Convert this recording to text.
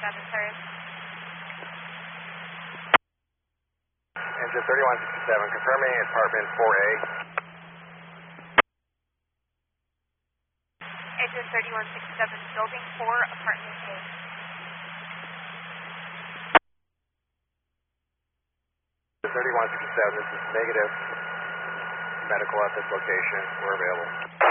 necessary. Engine 3167, confirming apartment 4A. Engine 3167, building 4, apartment A. 3167, this is negative medical at this location. We're available.